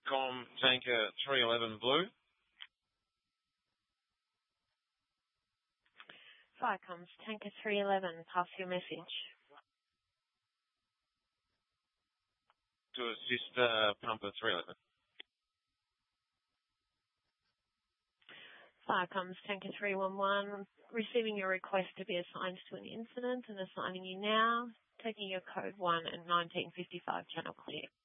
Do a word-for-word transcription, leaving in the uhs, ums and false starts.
Com Tanker three eleven Blue. Viacom's Tanker three eleven, pass your message. To assist uh, Pumper three eleven. Viacom's Tanker three one one, receiving your request to be assigned to an incident and assigning you now, taking your code one and nineteen fifty-five channel clear.